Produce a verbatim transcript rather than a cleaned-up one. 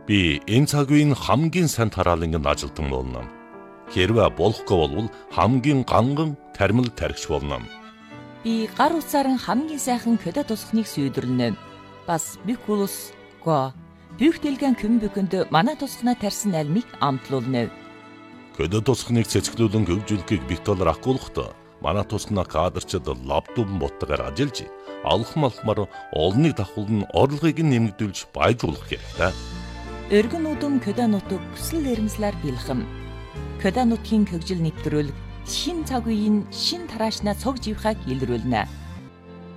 Би энэ цаг үеийн хамгийн сайн тараалангийн ажилтан болно. Хэрвээ болохгүй бол хамгийн ганган тармил тархич болно. Би гар утсаар хамгийн сайхан көдө тусахныг сүйдрлэнэ. Бас бикулус го бүхтэлгэн көмбөкөнд манай тусахнаа тарьсан альмыг амтлуулна. Көдө тусахныг цэцгэлүүлэн хөгжүүлэхийг битолор ахгуулахдаа манай тусахнаа кадрчид лаптоп ботгоор ажиллаж алхам алхмаар олныг давхулн орлогыг нэмэгдүүлж баяжуулах хэрэгтэй. Өргөн удам көдө нутаг хүсэл эрмслэр бэлхэм. Көдө нутгийн хөгжил нэвтрүүлэг шин цаг үеийн шин тараашнаа цог живхаг илрүүлнэ.